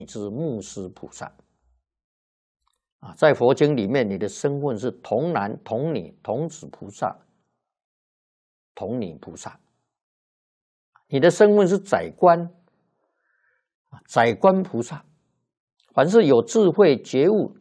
是木狮菩萨啊，在佛经里面，你的身份是童男、童女、童子菩萨、童女菩萨，你的身份是宰官，宰官菩萨。凡是有智慧觉悟